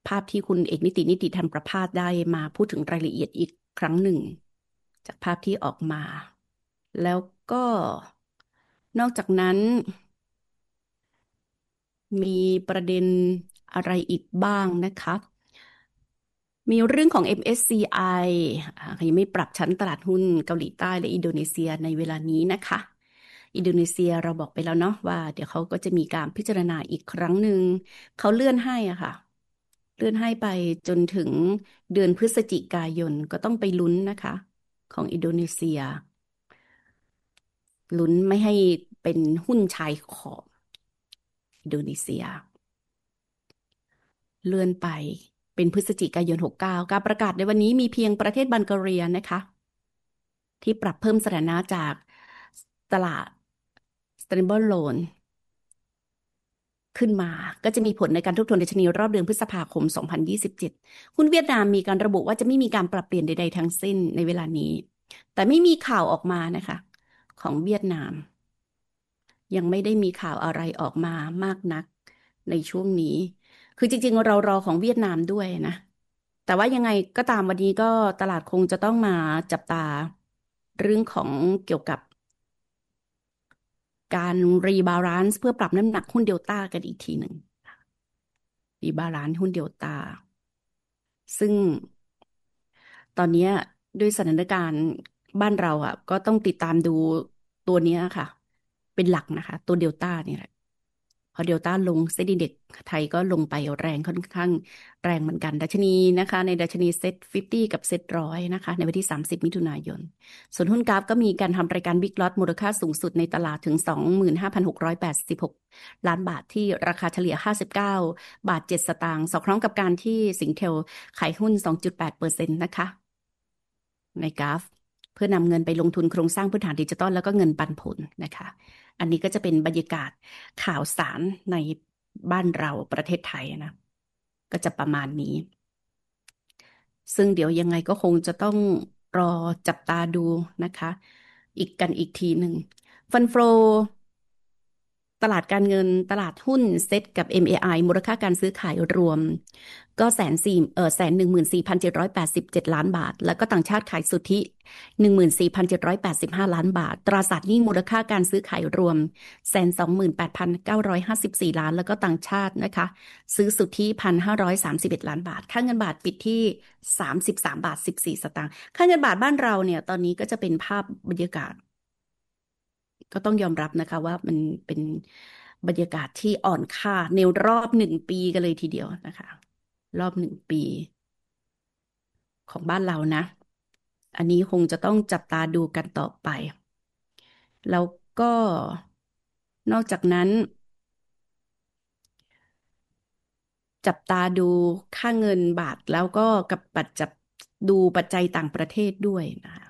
ภาพที่คุณเอกนิติธรรมประภาสได้มาพูดถึงรายละเอียดอีกครั้งหนึ่งจากภาพที่ออกมาแล้วก็นอกจากนั้นมีประเด็นอะไรอีกบ้างนะคะมีเรื่องของ MSCI ยังไม่ปรับชั้นตลาดหุ้นเกาหลีใต้และอินโดนีเซียในเวลานี้นะคะอินโดนีเซียเราบอกไปแล้วเนาะว่าเดี๋ยวเขาก็จะมีการพิจารณาอีกครั้งหนึ่งเขาเลื่อนให้อะค่ะเลื่อนให้ไปจนถึงเดือนพฤศจิกายนก็ต้องไปลุ้นนะคะของอินโดนีเซียลุ้นไม่ให้เป็นหุ้นชายขอบอินโดนีเซียเลื่อนไปเป็นพฤศจิกายน69การประกาศในวันนี้มีเพียงประเทศบัลแกเรียนะคะที่ปรับเพิ่มสถานะจากตลาด Sustainable Loan ขึ้นมาก็จะมีผลในการทบทวนดัชนีรอบเดือนพฤษภาคม 2027 หุ้นเวียดนามมีการระบุว่าจะไม่มีการปรับเปลี่ยนใดๆทั้งสิ้นในเวลานี้ แต่ไม่มีข่าวออกมานะคะของเวียดนามยังไม่ได้มีข่าวอะไรออกมามากนักในช่วงนี้คือจริงๆเรารอของเวียดนามด้วยนะแต่ว่ายังไงก็ตามวันนี้ก็ตลาดคงจะต้องมาจับตาเรื่องของเกี่ยวกับการรีบาลานซ์เพื่อปรับน้ำหนักหุ้นเดลต้ากันอีกทีหนึ่งรีบาลานซ์หุ้นเดลต้าซึ่งตอนนี้ด้วยสถานการณ์บ้านเราอ่ะก็ต้องติดตามดูตัวเนี้ยค่ะเป็นหลักนะคะตัวเดลต้าเนี่ยแหละพอเดลต้าลงเซ็นดีเด็กไทยก็ลงไปแรงค่อนข้างแรงเหมือนกันดัชนีนะคะในดัชนีเซ็ต50กับเซ็ต100นะคะในวันที่30มิถุนายนส่วนหุ้นกราฟก็มีการทำรายการบิ๊กล็อตมูลค่าสูงสุดในตลาดถึง 25,686 ล้านบาทที่ราคาเฉลี่ย59บาท7สตางค์สอดคล้องกับการที่สิงเทลขายหุ้น 2.8% นะคะในกราฟเพื่อนำเงินไปลงทุนโครงสร้างพื้นฐานดิจิทัลแล้วก็เงินปันผลนะคะอันนี้ก็จะเป็นบรรยากาศข่าวสารในบ้านเราประเทศไทยนะก็จะประมาณนี้ซึ่งเดี๋ยวยังไงก็คงจะต้องรอจับตาดูนะคะอีกทีหนึ่งฟันโฟ ตลาดการเงินตลาดหุ้นเซ็ตกับ MAI มูลค่าการซื้อขายรวมก็114,787 ล้านบาทแล้วก็ต่างชาติขายสุทธิ14,785 ล้านบาทตราสารหนี้มูลค่าการซื้อขายรวม128,954 ล้านแล้วก็ต่างชาตินะคะซื้อสุทธิ1,531 ล้านบาทค่าเงินบาทปิดที่33.14 บาทค่าเงินบาทบ้านเราเนี่ยตอนนี้ก็จะเป็นภาพบรรยากาศ ก็ต้องยอมรับนะคะว่ามันเป็นบรรยากาศที่อ่อนค่าในรอบ1 ปีกันเลยทีเดียวนะคะรอบ1 ปีของบ้านเรานะอันนี้คงจะต้องจับตาดูกันต่อไปแล้วก็นอกจากนั้นจับตาดูค่าเงินบาทแล้วก็กับดูปัจจัยต่างประเทศด้วยนะคะ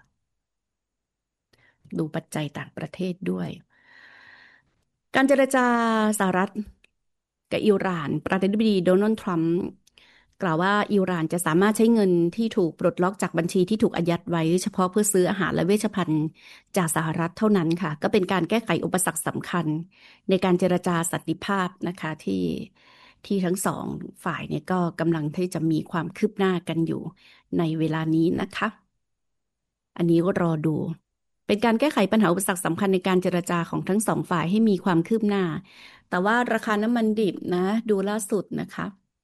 ดูปัจจัยต่างประเทศด้วย การเจรจาสหรัฐกับอิหร่านประธานาธิบดีโดนัลด์ทรัมป์กล่าวว่าอิหร่านจะสามารถใช้เงินที่ถูกปลดล็อกจากบัญชีที่ถูกอายัดไว้เฉพาะเพื่อซื้ออาหารและเวชภัณฑ์จากสหรัฐเท่านั้นค่ะก็เป็นการแก้ไขอุปสรรคสำคัญในการเจรจาสันติภาพนะคะที่ทั้งสองฝ่ายเนี่ยก็กำลังที่จะมีความคืบหน้ากันอยู่ในเวลานี้นะคะอันนี้ก็รอดู เป็นการแก้ไขปัญหาอุปสรรคสำคัญในการเจรจาของทั้งสองฝ่ายให้มีความคืบหน้า แต่ว่าราคาน้ำมันดิบนะดูล่าสุดนะคะ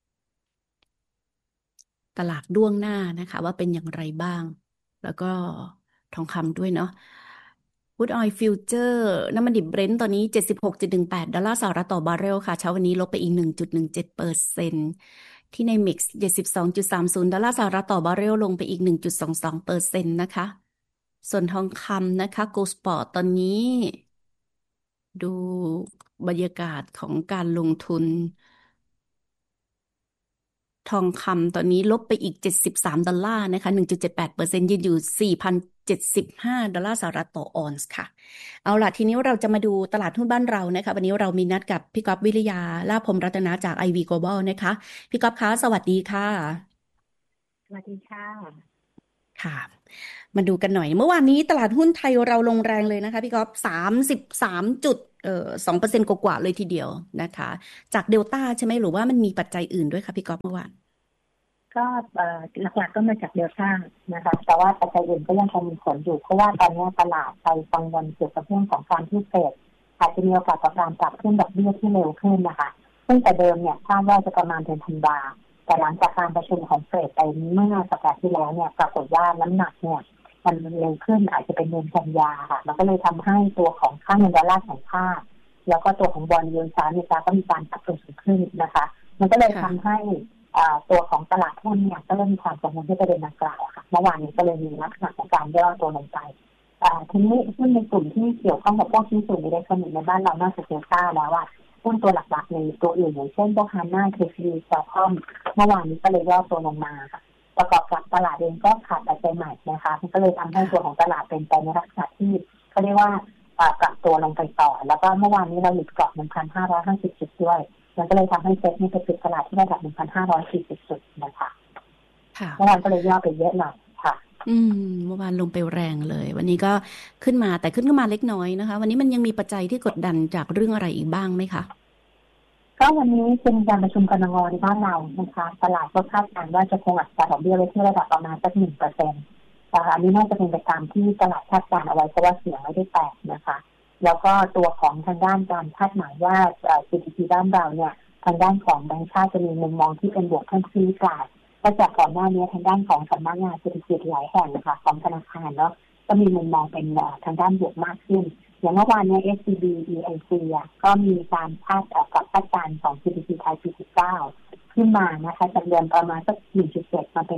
ตลาดล่วงหน้านะคะว่าเป็นอย่างไรบ้าง แล้วก็ทองคำด้วยเนาะวูดออยล์ฟิวเจอร์น้ำมันดิบเบรนท์ตอนนี้76.18 ดอลลาร์สหรัฐต่อบาร์เรลค่ะเช้าวันนี้ลบไปอีก1.17%ที่ในมิกซ์72.30 ดอลลาร์สหรัฐต่อบาร์เรลลงไปอีก1.22%นะคะส่วนทองคำนะคะโกลด์สปอร์ตตอนนี้ดูบรรยากาศของการลงทุนทองคำตอนนี้ลบไปอีก73 ดอลลาร์นะคะ1.78%ยืนอยู่4,075 ดอลลาร์สหรัฐต่อออนซ์ค่ะเอาล่ะทีนี้เราจะมาดูตลาดหุ้นบ้านเรานะคะวันนี้เรามีนัดกับพี่ก๊อฟวิริยาลาภพรหมรัตนาจาก IV Global นะคะพี่ก๊อฟคะสวัสดีค่ะสวัสดีค่ะค่ะมาดูกันหน่อยเมื่อวานนี้ตลาดหุ้นไทยเราลงแรงเลยนะคะพี่ก๊อฟ33.2%กว่าๆเลยทีเดียวนะคะจากเดลต้าใช่ไหมหรือว่ามันมีปัจจัยอื่นด้วยคะพี่ก๊อฟเมื่อวานก็หลักๆก็มาจากเดลต้านะคะแต่ว่าปัจจัยอื่นก็ยังคงมีผลอยู่เพราะว่าตอนนี้ตลาดไปกังวลเกี่ยวกับเรื่องของการที่เฟดอาจจะมีโอกาสต่อการปรับขึ้นดอกเบี้ยที่เร็วขึ้นนะคะซึ่งแต่เดิมเนี่ยคาดว่าจะประมาณเดือนธันวาแต่หลังจากการประชุมของเฟดไปเมื่อสัปดาห์ที่แล้วเนี่ยปรากฏว่าน้ำหนักเนี่ยมันเร็วขึ้นอาจจะเป็นเดือนกันยาค่ะมันก็เลยทำให้ตัวของค่าเงินดอลลาร์แข็งค่าแล้วก็ตัวของบอนด์ยิลด์สหรัฐอเมริกาก็มีการปรับตัวสูงขึ้นนะคะมันก็เลยทำให้ตัวของตลาดหุ้นเนี่ยก็เริ่มมีความกังวลที่ประเด็นดังกล่าวค่ะเมื่อวานนี้ก็เลยมีลักษณะของการย่อตัวลงไปทีนี้หุ้นในกลุ่มที่เกี่ยวข้องกับพวกชิ้นส่วนอิเล็กทรอนิกส์ในบ้านเรานอกจากเทสลาแล้วหุ้นตัวหลักๆในตัวอื่นอย่างเช่นพวกฮาน่าเคซีซอคอมเมื่อวานนี้ก็เลยย่อตัวลงมาค่ะประกอบกับตลาดเองก็ขาดปัจจัยใหม่นะคะมันก็เลยทำให้ตัวของตลาดเป็นไปในลักษณะที่เขาเรียกว่าปรับตัวลงไปต่อแล้วก็เมื่อวานนี้เราหลุดกรอบ 1,550 จุดด้วยมันก็เลยทำให้เซ็ตนี่ไปปิดตลาดที่ระดับ 1,540 จุดนะคะเมื่อวานก็เลยย่อไปเยอะหน่อยค่ะเมื่อวานลงไปแรงเลยวันนี้ก็ขึ้นมาแต่ขึ้นมาเล็กน้อยนะคะวันนี้มันยังมีปัจจัยที่กดดันจากเรื่องอะไรอีกบ้างไหมคะก็วันนี้เป็นการประชุมกนง.ในบ้านเรานะคะตลาดก็คาดการณ์ว่าจะคงอัตราดอกเบี้ยไว้ที่ระดับประมาณสัก 1% นะคะอันนี้น่าจะเป็นไปตามที่ตลาดคาดการณ์เอาไว้เพราะว่าเสียงไม่ได้แตกนะคะแล้วก็ตัวของทางด้านการคาดหมายว่า GDP ด้านเราเนี่ยทางด้านของแบงก์ชาติจะมีมุมมองที่เป็นบวกเพิ่มขึ้นกว่าก็จากก่อนหน้านี้ทางด้านของสำนักงานเศรษฐกิจหลายแห่งนะคะของธนาคารเนาะก็มีมุมมองเป็นทางด้านบวกมากขึ้นอย่างเมื่อวานนี้ SCB EIC ก็มีการคาดการณ์ของ GDP ไทยปี19ขึ้นมานะคะจากเดือนประมาณสัก 1.7 มาเป็น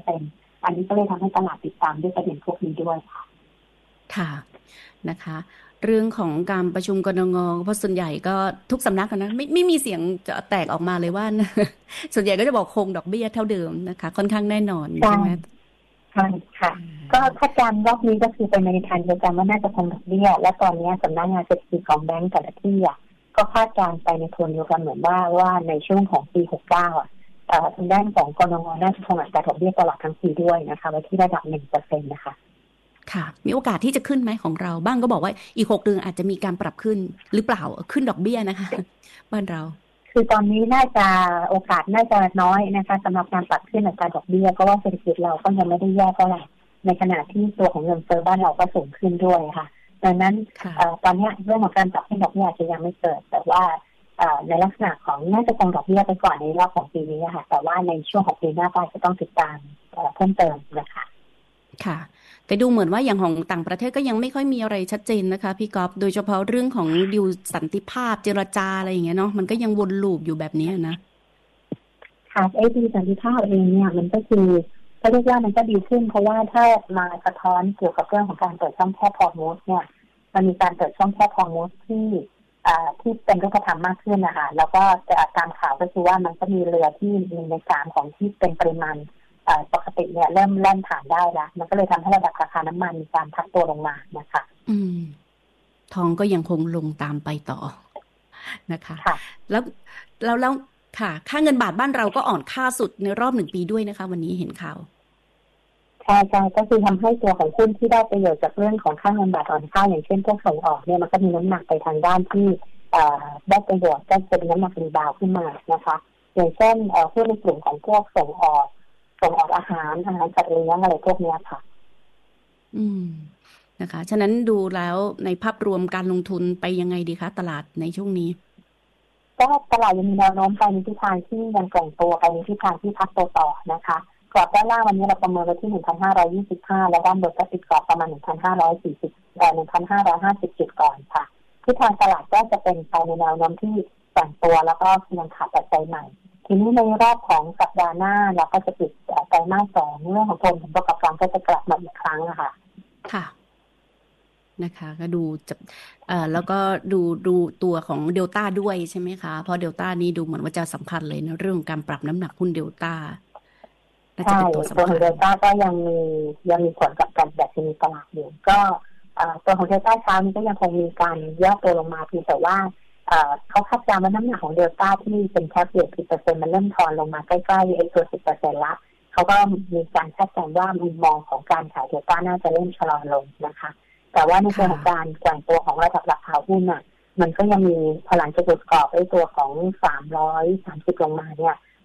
2% อันนี้ก็เลยทำให้ตลาดติดตามด้วยประเด็นพวกนี้ด้วยค่ะค่ะนะคะเรื่องของการประชุมกนง.เพราะส่วนใหญ่ก็ทุกสำนักนะไม่มีเสียงจะแตกออกมาเลยว่า ส่วนใหญ่ก็จะบอกคงดอกเบี้ยเท่าเดิมนะคะค่อนข้างแน่นอนใช่ไหมใช่ค่ะก็คาดการณ์รอบนี้ก็คือเป็นในทางเดียวกันว่าน่าจะคงดอกเบี้ยและตอนนี้สำนักงานเศรษฐกิจของแบงก์แต่ละที่ก็คาดการณ์ไปในโทนเดียวกันเหมือนว่าในช่วงของปี69ทางด้านของกนง.น่าจะคงอัตราดอกเบี้ยตลอดทั้งปีด้วยนะคะไว้ที่ระดับ 1% นะคะค่ะมีโอกาสที่จะขึ้นไหมของเราบ้างก็บอกว่าอีก6 เดือนอาจจะมีการปรับขึ้นหรือเปล่าขึ้นดอกเบี้ยนะคะบ้านเราคือตอนนี้น่าจะโอกาสน่าจะน้อยนะคะสำหรับการปรับขึ้นอัตราดอกเบี้ยเพราะว่าเศรษฐกิจเราก็ยังไม่ได้แย่เท่าไหร่ในขณะที่ตัวของเงินเฟ้อบ้านเราก็สูงขึ้นด้วยค่ะดังนั้นตอนนี้เรื่องของการปรับขึ้นดอกเบี้ยอาจจะยังไม่เกิดแต่ว่าในลักษณะของน่าจะคงดอกเบี้ยไปก่อนในรอบของปีนี้ค่ะแต่ว่าในช่วงของปีหน้าก็จะต้องติดตามเพิ่มเติมนะคะค่ะแต่ดูเหมือนว่าอย่างของต่างประเทศก็ยังไม่ค่อยมีอะไรชัดเจนนะคะพี่ก๊อฟโดยเฉพาะเรื่องของดิวสันติภาพเจรจาอะไรอย่างเงี้ยเนาะมันก็ยังวนลูปอยู่แบบนี้นะค่ะดิวสันติภาพเองเนี่ยมันก็คือเขาเรียกว่ามันก็ดีขึ้นเพราะว่าถ้ามาสะท้อนเกี่ยวกับเรื่องของการเปิดช่องแคบฮอร์โมสเนี่ยมันมีการเปิดช่องแคบฮอร์โมสที่เป็นรูปธรรมมากขึ้นนะคะแล้วก็ตามข่าวก็คือว่ามันก็มีเรือที่1 ใน 3ของที่เป็นปริมาณปกติเนี่ยเริ่มแล่นผ่านได้แล้วมันก็เลยทำให้ระดับราคาน้ำมันมีการพักตัวลงมานะคะทองก็ยังคงลงตามไปต่อนะคะแล้วค่ะค่าเงินบาทบ้านเราก็อ่อนค่าสุดในรอบ1 ปีด้วยนะคะวันนี้เห็นข่าวใช่ก็คือทำให้ตัวของหุ้นที่ได้ประโยชน์จากเรื่องของค่าเงินบาทอ่อนค่าอย่างเช่นพวกส่งออกเนี่ยมันก็มีน้ำหนักไปทางด้านที่ได้ประโยชน์ก็จะเป็นน้ำหนักรีบาวขึ้นมานะคะอย่างเช่นหุ้นในกลุ่มของพวกส่งออกอาหารสัตว์เลี้ยงอะไรพวกนี้ค่ะนะคะฉะนั้นดูแล้วในภาพรวมการลงทุนไปยังไงดีคะตลาดในช่วงนี้ก็ตลาดยังมีแนวโน้มไปในทิศทางที่ยังแกว่งตัวไปในทิศทางที่พักตัวต่อนะคะกรอบด้านล่างวันนี้เราประเมินไว้ที่ 1,525 และด้านบนก็ติดกรอบประมาณ 1,540 1,550 จุดก่อนค่ะทิศทางตลาดก็จะเป็นไปในแนวโน้มที่แกว่งตัวแล้วก็ยังขาดปัจจัยใหม่ทีนี้ในรอบของสัปดาห์หน้าเราก็จะปิดไตรมาส 2เรื่องของผลประกอบการก็จะกลับมาอีกครั้งนะคะค่ะนะคะก็ดูจะแล้วก็ดูตัวของเดลต้าด้วยใช่ไหมคะเพราะเดลต้านี้ดูเหมือนว่าจะสำคัญเลยนะเรื่องการปรับน้ำหนักหุ้นเดลต้าน่าจะเป็นตัวสำคัญตัวของเดลต้าก็ยังมีผลกับการดัชนีตลาดอยู่ก็ตัวของเดลต้าเช้านี้ก็ยังคงมีการย่อตัวลงมาเพียงแต่ว่าเขาคาดการณ์ว่าน้ำหนักของเดลต้าที่เป็นแค่10%มันเริ่มทอนลงมาใกล้ๆไอ้ตัว 10% ละเขาก็มีการคาดการณ์ว่ามุมมองของการขายเดลต้าน่าจะเริ่มชะลอลงนะคะแต่ว่าในเรื่องของการแกว่งตัวของระดับราคาหุ้นมันก็ยังมีพลังจะหลุดกรอบไอ้ตัวของ330ลงมาเนี่ย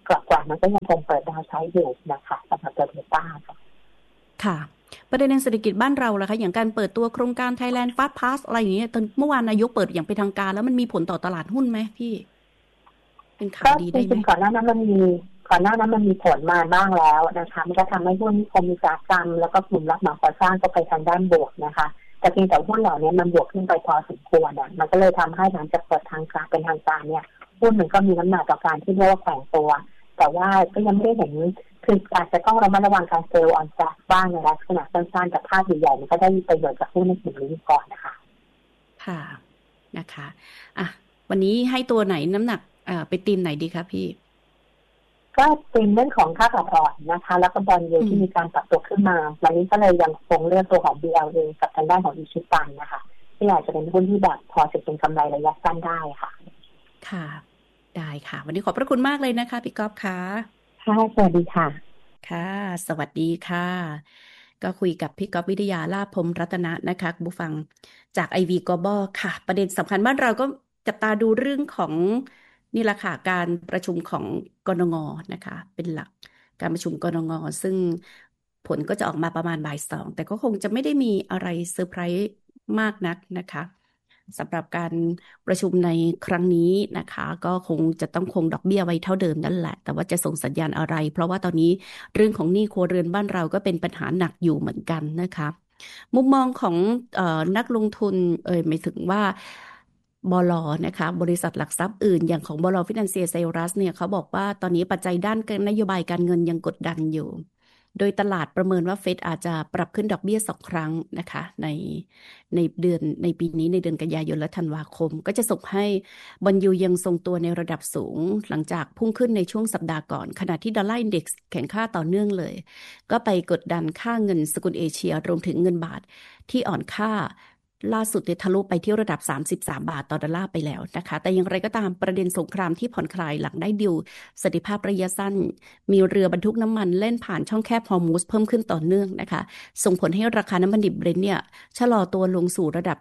กว่ามันก็ยังคงเปิดดาวไซด์อยู่นะคะสำหรับตัวเดลต้าค่ะค่ะประเด็นเศรษฐกิจบ้านเราล่ะคะอย่างการเปิดตัวโครงการ Thailand Fast Pass อะไรอย่างเงี้ยตอนเมื่อวานนายกเปิดอย่างเป็นทางการแล้วมันมีผลต่อตลาดหุ้นไหมพี่เป็นข่าวก็ดีจได้ไหมริงๆก่อนหน้านั้นมันมีผลมาบ้างแล้วนะคะมันก็ทำให้หุ้นคมอุตสาหกรรมแล้วก็กลุ่มรับเหมาก่อสร้างก็ไปทางด้านบวกนะคะแต่เพียงแต่หุ้นเหล่านี้มันบวกขึ้นไปพอสมควรมันก็เลยทำให้หลังจากเปิดทางการเป็นทางการเนี่ยหุ้นมันก็มีน้ำหนักต่อการที่เรียกว่าแข็งตัวแต่ว่าก็ยังไม่ได้เห็นคืออาจจะต้องระมัดระวังการเซลล์ออนแซกบ้างในลักษณะสั้นๆแต่ภาพใหญ่ๆมันก็ได้มีประโยชน์จากหุ้นในกลุ่มนี้ก่อนนะคะค่ะนะคะอ่ะวันนี้ให้ตัวไหนน้ำหนักไปตีมไหนดีคะพี่ก็เป็นเรื่องของค่าตอบแทนนะคะแล้วก็บอนด์ยิลด์ที่มีการปรับตัวขึ้นมาวันนี้ก็เลยยังคงเลือกตัวของ BLA กับทางด้านของอิชิตันนะคะที่อาจจะเป็นหุ้นที่แบบพอจะเป็นกำไรระยะสั้นได้ค่ะค่ะได้ค่ะวันนี้ขอบพระคุณมากเลยนะคะพี่ก๊อฟค่ะค่ะสวัสดีค่ะค่ะสวัสดีค่ะก็คุยกับพี่ก๊อฟวิทยาลาภพรหมรัตนะนะคะคุณผู้ฟังจาก IV Global ค่ะประเด็นสำคัญบ้านเราก็จับตาดูเรื่องของนี่แหละค่ะการประชุมของกนงนะคะเป็นหลักการประชุมกนงซึ่งผลก็จะออกมาประมาณบ่าย 2แต่ก็คงจะไม่ได้มีอะไรเซอร์ไพรส์มากนักนะคะสำหรับการประชุมในครั้งนี้นะคะก็คงจะต้องคงดอกเบี้ยไว้เท่าเดิมนั่นแหละแต่ว่าจะส่งสัญญาณอะไรเพราะว่าตอนนี้เรื่องของหนี้ครัวเรือนบ้านเราก็เป็นปัญหาหนักอยู่เหมือนกันนะคะมุมมองของนักลงทุนหมายถึงว่าบลนะคะบริษัทหลักทรัพย์อื่นอย่างของบลฟินันเซียเซรัสเนี่ยเขาบอกว่าตอนนี้ปัจจัยด้านนโยบายการเงินยังกดดันอยู่โดยตลาดประเมินว่าเฟดอาจจะปรับขึ้นดอกเบี้ย2 ครั้งนะคะในปีนี้ในเดือนกันยายนและธันวาคมก็จะส่งให้บอนด์ยิลด์ยังทรงตัวในระดับสูงหลังจากพุ่งขึ้นในช่วงสัปดาห์ก่อนขณะที่ดอลลาร์อินเด็กซ์แข็งค่าต่อเนื่องเลยก็ไปกดดันค่าเงินสกุลเอเชียรวมถึงเงินบาทที่อ่อนค่าล่าสุดทะลุไปที่ระดับ33 บาทต่อดอลลาร์ไปแล้วนะคะแต่อย่างไรก็ตามประเด็นสงครามที่ผ่อนคลายหลังได้ดิวสันติภาพระยะสั้นมีเรือบรรทุกน้ำมันเล่นผ่านช่องแคบฮอร์มุซเพิ่มขึ้นต่อเนื่องนะคะส่งผลให้ราคาน้ำมันดิบเบรนท์เนี่ยชะลอตัวลงสู่ระดับ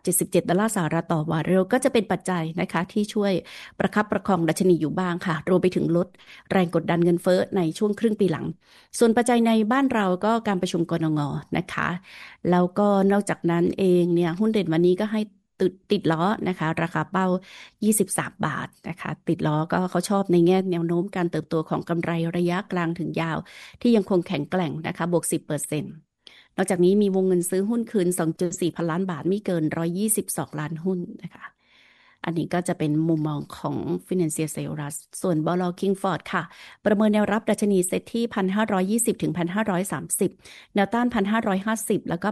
$77ต่อบาร์เรลก็จะเป็นปัจจัยนะคะที่ช่วยประคับประคองดัชนีอยู่บ้างค่ะรวมไปถึงลดแรงกดดันเงินเฟ้อในช่วงครึ่งปีหลังส่วนปัจจัยในบ้านเราก็การประชุมกนงนะคะแล้วก็นอกจากนั้นเองเนี่ยหุ้นเด่นวันนี้ก็ให้ติดล้อนะคะราคาเป้า23 บาทนะคะติดล้อก็เขาชอบในแง่แนวโน้มการเติบโตของกำไรระยะกลางถึงยาวที่ยังคงแข็งแกร่งนะคะบวก 10%นอกจากนี้มีวงเงินซื้อหุ้นคืน 2.4 พันล้านบาทไม่เกิน122ล้านหุ้นนะคะอันนี้ก็จะเป็นมุมมองของ Financial Sales ส่วนบล. Kingford ค่ะประเมินแนวรับดัชนีเซ็ตที่ 1,520 ถึง 1,530 แนวต้าน 1,550 แล้วก็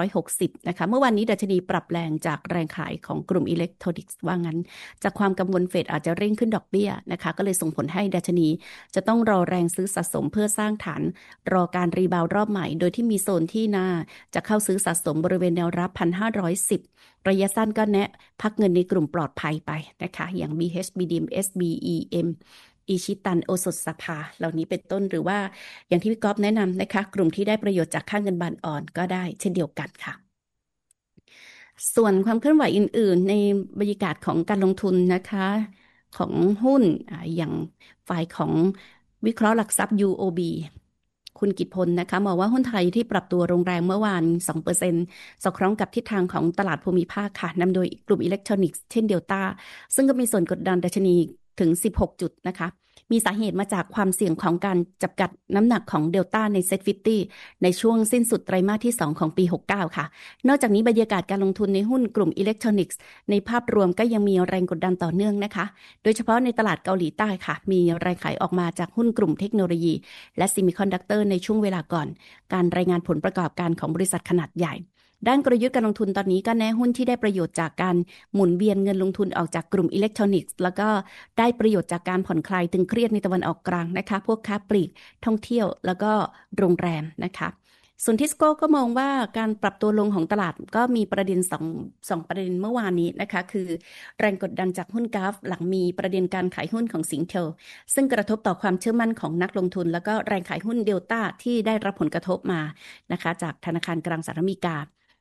1,560 นะคะเมื่อวานนี้ดัชนีปรับแรงจากแรงขายของกลุ่มอิเล็กทรอนิกส์ว่างั้นจากความกังวลเฟดอาจจะเร่งขึ้นดอกเบี้ยนะคะก็เลยส่งผลให้ดัชนีจะต้องรอแรงซื้อสะสมเพื่อสร้างฐานรอการรีบาวด์รอบใหม่โดยที่มีโซนที่น่าจะเข้าซื้อสะสมบริเวณแนวรับ 1,510 ระยะสั้นก็แนะพักเงินในกลุ่มปลอดภัยไปนะคะอย่าง BH BDM SBEM อิชิตันโอสถสภาเหล่านี้เป็นต้นหรือว่าอย่างที่พี่ก๊อฟแนะนำนะคะกลุ่มที่ได้ประโยชน์จากค่าเงินบาทอ่อนก็ได้เช่นเดียวกันค่ะส่วนความเคลื่อนไหวอื่นๆในบรรยากาศของการลงทุนนะคะของหุ้นอย่างฝ่ายของวิเคราะห์หลักทรัพย์ UOB คุณกิตพลนะคะมองว่าหุ้นไทยที่ปรับตัวลงแรงเมื่อวาน 2% สอดคล้องกับทิศทางของตลาดภูมิภาคค่ะนำโดยกลุ่มอิเล็กทรอนิกส์เช่นเดลต้าซึ่งก็มีส่วนกดดันดัชนีถึง16จุดนะคะมีสาเหตุมาจากความเสี่ยงของการจำกัดน้ำหนักของเดลต้าในเซ็ต50ในช่วงสิ้นสุดไตรมาสที่2ของปี69ค่ะนอกจากนี้บรรยากาศการลงทุนในหุ้นกลุ่มอิเล็กทรอนิกส์ในภาพรวมก็ยังมีแรงกดดันต่อเนื่องนะคะโดยเฉพาะในตลาดเกาหลีใต้ค่ะมีแรงขายออกมาจากหุ้นกลุ่มเทคโนโลยีและซิมิคอนดักเตอร์ในช่วงเวลาก่อนการรายงานผลประกอบการของบริษัทขนาดใหญ่ด้านกลยุทธ์การลงทุนตอนนี้ก็แนะหุ้นที่ได้ประโยชน์จากการหมุนเวียนเงินลงทุนออกจากกลุ่มอิเล็กทรอนิกส์แล้วก็ได้ประโยชน์จากการผ่อนคลายตึงเครียดในตะวันออกกลางนะคะพวกค้าปลีกท่องเที่ยวแล้วก็โรงแรมนะคะส่วนทิสโก้ก็มองว่าการปรับตัวลงของตลาดก็มีประเด็นสองประเด็นเมื่อวานนี้นะคะคือแรงกดดันจากหุ้นกราฟหลังมีประเด็นการขายหุ้นของสิงเทลซึ่งกระทบต่อความเชื่อมั่นของนักลงทุนแล้วก็แรงขายหุ้นเดลต้าที่ได้รับผลกระทบมานะคะจากธนาคารกลางสหรัฐอเมริกา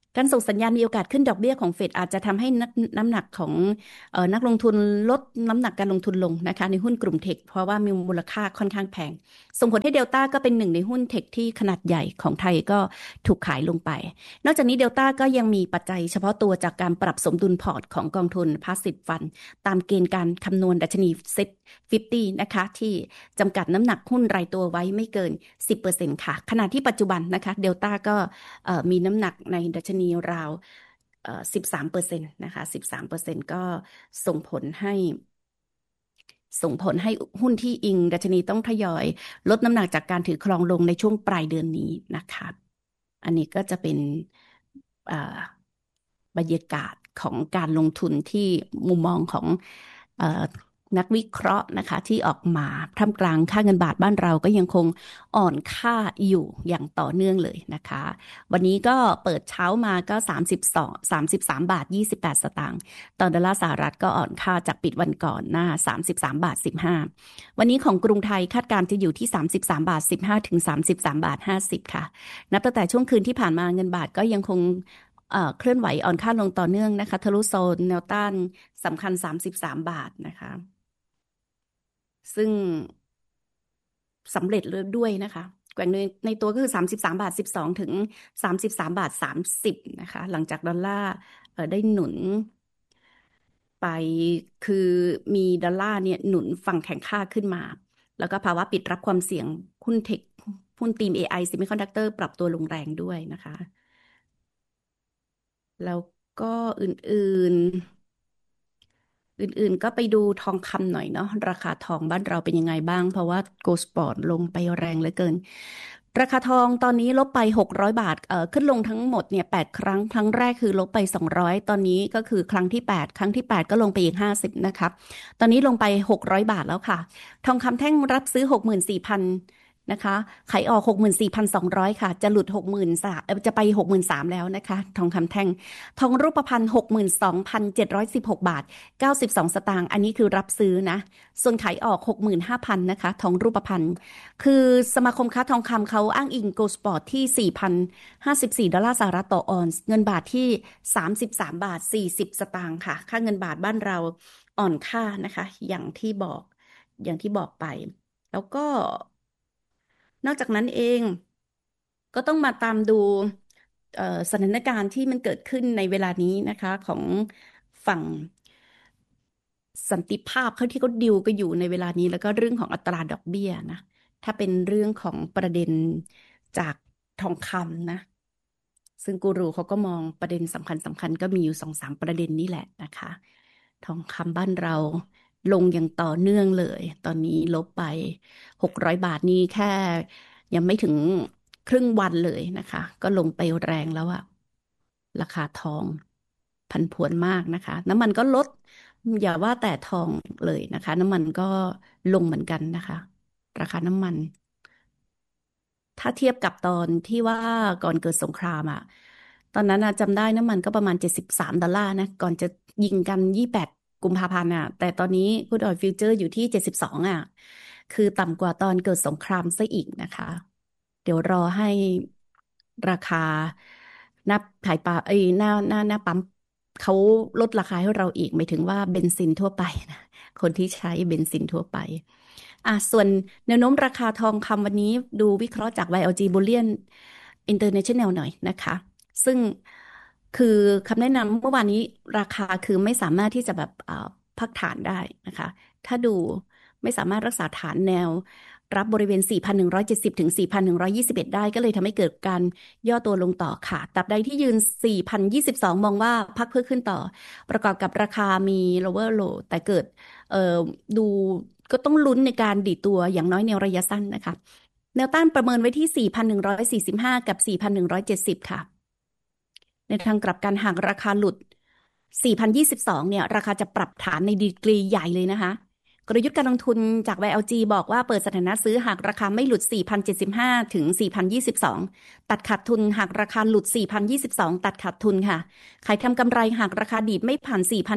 การส่งสัญญาณมีโอกาสขึ้นดอกเบี้ยของเฟดอาจจะทำให้น้ำหนักของนักลงทุนลดน้ำหนักการลงทุนลงนะคะในหุ้นกลุ่มเทคเพราะว่ามีมูลค่าค่อนข้างแพงส่งผลให้เดลต้าก็เป็นหนึ่งในหุ้นเทคที่ขนาดใหญ่ของไทยก็ถูกขายลงไปนอกจากนี้เดลต้าก็ยังมีปัจจัยเฉพาะตัวจากการปรับสมดุลพอร์ตของกองทุน Passive Fund ตามเกณฑ์การคำนวณดัชนี Set 50นะคะที่จำกัดน้ำหนักหุ้นรายตัวไว้ไม่เกิน 10% ค่ะขณะที่ปัจจุบันนะคะเดลต้าก็มีน้ำหนักในดัชนีราว13%นะคะ13%ก็ส่งผลให้หุ้นที่อิงดัชนีต้องทยอยลดน้ำหนักจากการถือครองลงในช่วงปลายเดือนนี้นะคะอันนี้ก็จะเป็นบรรยากาศของการลงทุนที่มุมมองของนักวิเคราะห์นะคะที่ออกมาท่ามกลางค่าเงินบาทบ้านเราก็ยังคงอ่อนค่าอยู่อย่างต่อเนื่องเลยนะคะวันนี้ก็เปิดเช้ามาก็33 บาท 28 สตางค์ต่อดอลลาร์สหรัฐก็อ่อนค่าจากปิดวันก่อนหน้า33 บาท 15วันนี้ของกรุงไทยคาดการณ์จะอยู่ที่33 บาท 15ถึง33 บาท 50ค่ะนับตั้งแต่ช่วงคืนที่ผ่านมาเงินบาทก็ยังคงเคลื่อนไหวอ่อนค่าลงต่อเนื่องนะคะทะลุโซนแนวต้านสำคัญ33 บาทนะคะซึ่งสำเร็จเลยด้วยนะคะแกว่งในตัวก็คือ33 บาท 12ถึง33 บาท 30นะคะหลังจากดอลลาร์ได้หนุนไปคือมีดอลลาร์เนี่ยหนุนฝั่งแข่งค่าขึ้นมาแล้วก็ภาวะปิดรับความเสี่ยงหุ้นเทคหุ้นธีม AI Semiconductor ปรับตัวลงแรงด้วยนะคะแล้วก็อื่นก็ไปดูทองคำหน่อยเนาะราคาทองบ้านเราเป็นยังไงบ้างเพราะว่าโกลด์สปอร์ตลงไปแรงเหลือเกินราคาทองตอนนี้ลบไป600บาทขึ้นลงทั้งหมดเนี่ย8 ครั้งแรกคือลบไป200ตอนนี้ก็คือครั้งที่8ก็ลงไปอีก50นะครับตอนนี้ลงไป600บาทแล้วค่ะทองคำแท่งรับซื้อ64,000นะคะขายออก64,200ค่ะจะหลุด63,000จะไป63,000แล้วนะคะทองคำแท่งทองรูปพรรณ62,716 บาท92 สตางค์อันนี้คือรับซื้อนะส่วนขายออก 65,000นะคะทองรูปพรรณคือสมาคมค้าทองคำเขาอ้างอิงโกลด์สปอร์ตที่4,054 ดอลลาร์สหรัฐต่อออนซ์เงินบาทที่33 บาท 40 สตางค์ค่ะค่าเงินบาทบ้านเราอ่อนค่านะคะอย่างที่บอกไปแล้วก็นอกจากนั้นเองก็ต้องมาตามดูสถานการณ์ที่มันเกิดขึ้นในเวลานี้นะคะของฝั่งสันติภาพเขาที่เขาดิวก็อยู่ในเวลานี้แล้วก็เรื่องของอัตราดอกเบี้ยนะถ้าเป็นเรื่องของประเด็นจากทองคำนะซึ่งกูรูเขาก็มองประเด็นสำคัญก็มีอยู่2-3ประเด็นนี่แหละนะคะทองคำบ้านเราลงอย่างต่อเนื่องเลยตอนนี้ลบไป600บาทนี่แค่ยังไม่ถึงครึ่งวันเลยนะคะก็ลงไปแรงแล้วอะราคาทองผันผวนมากนะคะน้ำมันก็ลดอย่าว่าแต่ทองเลยนะคะน้ำมันก็ลงเหมือนกันนะคะราคาน้ำมัน ถ้าเทียบกับตอนที่ว่าก่อนเกิดสงครามอ่ะตอนนั้นจำได้น้ำมันก็ประมาณ73 ดอลลาร์นะก่อนจะยิงกัน28 กุมภาพันธ์แต่ตอนนี้ครูดออยฟิวเจอร์อยู่ที่72คือต่ำกว่าตอนเกิดสงครามซะอีกนะคะเดี๋ยวรอให้ราคาหน้าขายปลาหน้าปั๊มเขาลดราคาให้เราอีกหมายถึงว่าเบนซินทั่วไปนะคนที่ใช้เบนซินทั่วไปส่วนแนวโน้มราคาทองคำวันนี้ดูวิเคราะห์จาก YLG Bullion International หน่อยนะคะซึ่งคือคำแนะนำเมื่อวานนี้ราคาคือไม่สามารถที่จะแบบพักฐานได้นะคะถ้าดูไม่สามารถรักษาฐานแนวรับบริเวณ 4,170 ถึง 4,121 ได้ก็เลยทำให้เกิดการย่อตัวลงต่อค่ะตราบใดที่ยืน 4,022 มองว่าพักเพื่อขึ้นต่อประกอบกับราคามี lower low แต่เกิดดูก็ต้องลุ้นในการดีดตัวอย่างน้อยในระยะสั้นนะคะแนวต้านประเมินไว้ที่ 4,145 กับ 4,170 ค่ะในทางกลับกันหากราคาหลุด 4,022 เนี่ยราคาจะปรับฐานในดีกรีใหญ่เลยนะคะกลยุทธ์การลงทุนจาก YLG บอกว่าเปิดสถานะซื้อหากราคาไม่หลุด 4,075 ถึง 4,022 ตัดขาดทุนหากราคาหลุด 4,022 ตัดขาดทุนค่ะขายทำกำไรหากราคาดีดไม่ผ่าน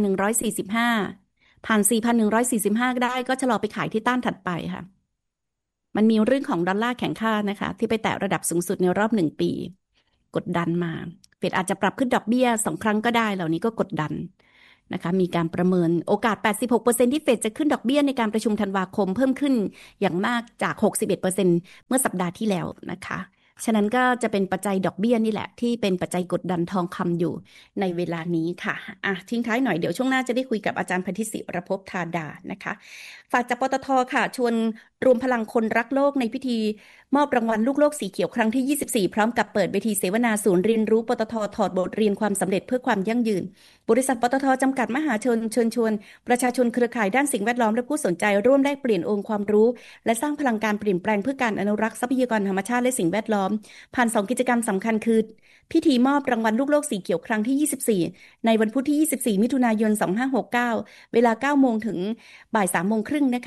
4,145 ผ่าน 4,145 ได้ก็ชะลอไปขายที่ต้านถัดไปค่ะมันมีเรื่องของดอลลาร์แข็งค่านะคะที่ไปแตะระดับสูงสุดในรอบ1 ปีกดดันมาเฟดอาจจะปรับขึ้นดอกเบี้ย2 ครั้งก็ได้เหล่านี้ก็กดดันนะคะมีการประเมินโอกาส 86% ที่เฟดจะขึ้นดอกเบี้ยในการประชุมธันวาคมเพิ่มขึ้นอย่างมากจาก 61% เมื่อสัปดาห์ที่แล้วนะคะฉะนั้นก็จะเป็นปัจจัยดอกเบี้ยนี่แหละที่เป็นปัจจัยกดดันทองคำอยู่ในเวลานี้ค่ะทิ้งท้ายหน่อยเดี๋ยวช่วงหน้าจะได้คุยกับอาจารย์พันธิศิรภพธาดานะคะฝากจากปตท.ค่ะชวนรวมพลังคนรักโลกในพิธีมอบรางวัลลูกโลกสีเขียวครั้งที่ 24พร้อมกับเปิดเวทีเสวนาศูนย์เรียนรู้ปตท.ถอดบทเรียนความสำเร็จเพื่อความยั่งยืนบริษัทปตท.จำกัดมหาชนเชิญชวนประชาชนเครือข่ายด้านสิ่งแวดล้อมและผู้สนใจร่วมแลกเปลี่ยนองค์ความรู้และสร้างพลังการเปลี่ยนแปลงเพื่อการอนุรักษ์ทรัพยากรธรรมชาติและสิ่งแวดล้อมผ่าน2 กิจกรรมสำคัญคือพิธีมอบรางวัลลูกโลกสีเขียวครั้งที่ 24ในวันพุธที่ 24 มิถุนายน 2569 เวลา 9 โมงถึงบ่าย 3 โมงครึ่งนะคะ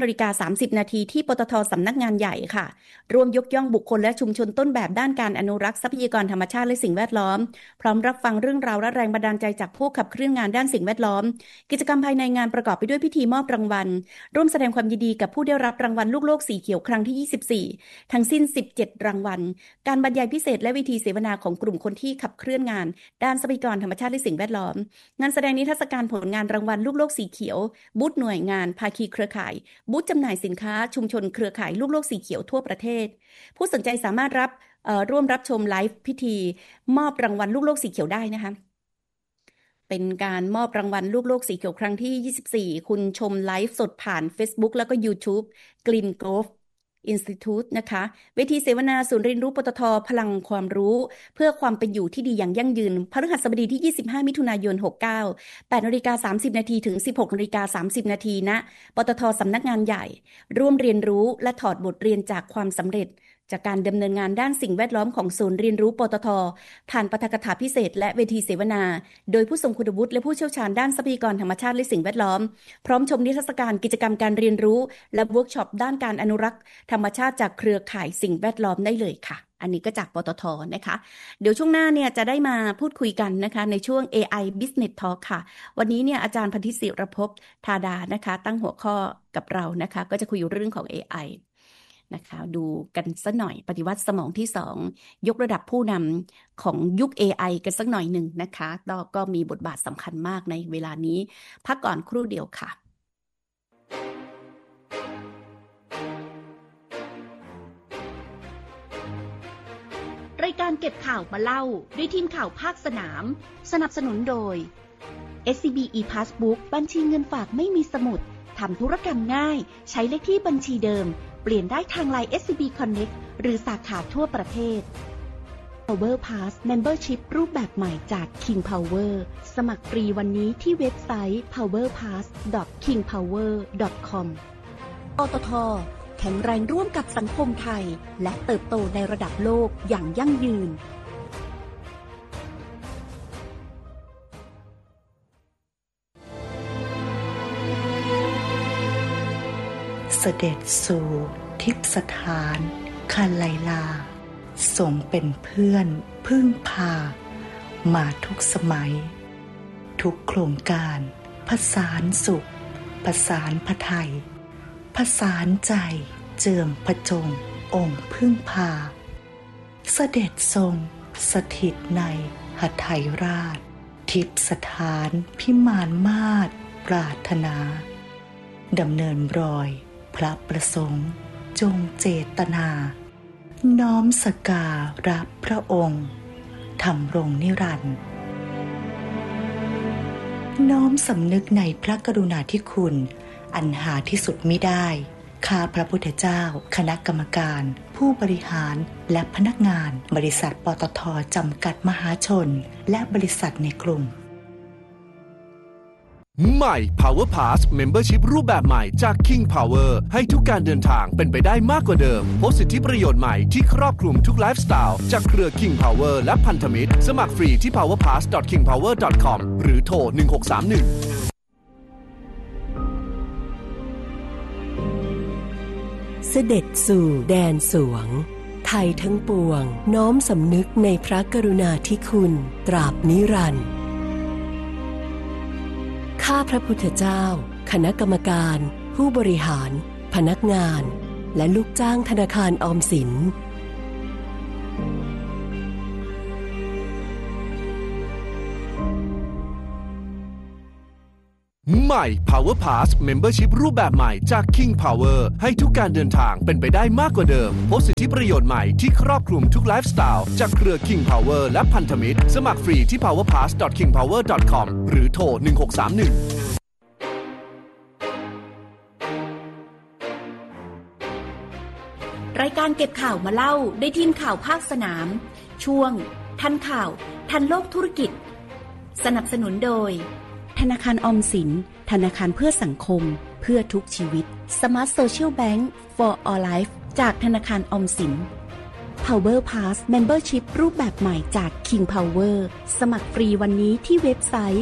15:30 นาทีที่ปตท.สำนักงานใหญ่ค่ะร่วมยกย่องบุคคลและชุมชนต้นแบบด้านการอนุรักษ์ทรัพยากรธรรมชาติและสิ่งแวดล้อมพร้อมรับฟังเรื่องราวและแรงบันดาลใจจากผู้ขับเคลื่อนงานด้านสิ่งแวดล้อมกิจกรรมภายในงานประกอบไปด้วยพิธีมอบรางวัลร่วมแสดงความยินดีกับผู้ได้รับรางวัลลูกโลกสีเขียวครั้งที่ 24ทั้งสิ้น 17 รางวัลการบรรยายพิเศษและวิธีเสวนาของกลุ่มคนที่ขับเคลื่อนงานด้านทรัพยากรธรรมชาติและสิ่งแวดล้อมงานแสดงนิทรรศการผลงานรางวัลลูกโลกสีเขียวบูธหน่วยงานภาคีเครือข่ายบูธจำหน่ายสินค้าชุมชนเครือข่ายลูกโลกสีเขียวทั่วประเทศผู้สนใจสามารถร่วมรับชมไลฟ์พิธีมอบรางวัลลูกโลกสีเขียวได้นะคะเป็นการมอบรางวัลลูกโลกสีเขียวครั้งที่ 24คุณชมไลฟ์สดผ่าน Facebook แล้วก็ YouTube Green Grove Institute นะคะเวทีเสวนาศูนย์เรียนรู้ปตท.พลังความรู้เพื่อความเป็นอยู่ที่ดีอย่างยั่งยืนพฤหัสบดีที่ 25 มิถุนายน 69 8:30 นาทีถึง 16:30 นาทีณปตท.สำนักงานใหญ่ร่วมเรียนรู้และถอดบทเรียนจากความสำเร็จจากการดำเนินงานด้านสิ่งแวดล้อมของศูนย์เรียนรู้ปตท.ผ่านปาฐกถาพิเศษและเวทีเสวนาโดยผู้ทรงคุณวุฒิและผู้เชี่ยวชาญด้านทรัพยากรธรรมชาติและสิ่งแวดล้อมพร้อมชมนิทรรศการกิจกรรมการเรียนรู้และเวิร์กช็อปด้านการอนุรักษ์ธรรมชาติจากเครือข่ายสิ่งแวดล้อมได้เลยค่ะอันนี้ก็จากปตท.นะคะเดี๋ยวช่วงหน้าเนี่ยจะได้มาพูดคุยกันนะคะในช่วง AI Business Talk ค่ะวันนี้เนี่ยอาจารย์พันธิศิรภพธาดานะคะตั้งหัวข้อกับเรานะคะก็จะคุยเรื่องของ AIนะคะดูกันสักหน่อยปฏิวัติสมองที่2ยกระดับผู้นำของยุค AI กันสักหน่อยหนึ่งนะคะก็มีบทบาทสำคัญมากในเวลานี้พักก่อนครู่เดียวค่ะรายการเก็บข่าวมาเล่าด้วยทีมข่าวภาคสนามสนับสนุนโดย SCB ePassbook บัญชีเงินฝากไม่มีสมุดทำธุรกรรมง่ายใช้เลขที่บัญชีเดิมเปลี่ยนได้ทาง LINE SCB Connect หรือสาขาทั่วประเทศ Power Pass Membership รูปแบบใหม่จาก King Power สมัครฟรีวันนี้ที่เว็บไซต์ powerpass.kingpower.com ปตท.แข็งแรงร่วมกับสังคมไทยและเติบโตในระดับโลกอย่างยั่งยืนเสด็จสู่ทิพสถานคาไลลาทรงเป็นเพื่อนพึ่งพามาทุกสมัยทุกโครงการผสานสุขประสานพระไทยผสานใจเจิมพระจงองค์พึ่งพาเสด็จทรงสถิตในหทัยราชทิพสถานพิมานมาศปรารถนาดำเนินรอยพระประสงค์จงเจตนาน้อมสการะพระองค์ทำรงนิรันดร์น้อมสำนึกในพระกรุณาธิคุณอันหาที่สุดมิได้ข้าพระพุทธเจ้าคณะกรรมการผู้บริหารและพนักงานบริษัทปตท.จำกัดมหาชนและบริษัทในกลุ่มใหม่ Power Pass Membership รูปแบบใหม่จาก King Power ให้ทุกการเดินทางเป็นไปได้มากกว่าเดิมพบสิทธิประโยชน์ใหม่ที่ครอบคลุมทุกไลฟ์สไตล์จากเครือ King Power และพันธมิตรสมัครฟรีที่ powerpass.kingpower.com หรือโทร 1631 เสด็จสู่แดนสวงไทยทั้งปวงน้อมสำนึกในพระกรุณาธิคุณตราบนิรันดร์ข้าพระพุทธเจ้าคณะกรรมการผู้บริหารพนักงานและลูกจ้างธนาคารออมสินใหม่ Power Pass Membership รูปแบบใหม่จาก King Power ให้ทุกการเดินทางเป็นไปได้มากกว่าเดิมพบสิทธิประโยชน์ใหม่ที่ครอบคลุมทุกไลฟ์สไตล์จากเครือ King Power และพันธมิตรสมัครฟรีที่ powerpass.kingpower.com หรือโทร 1631 รายการเก็บข่าวมาเล่าได้ทีมข่าวภาคสนามช่วงทันข่าวทันโลกธุรกิจสนับสนุนโดยธนาคารออมสินธนาคารเพื่อสังคมเพื่อทุกชีวิต Smart Social Bank for All Life จากธนาคารออมสิน Power Pass Membership รูปแบบใหม่จาก King Power สมัครฟรีวันนี้ที่เว็บไซต์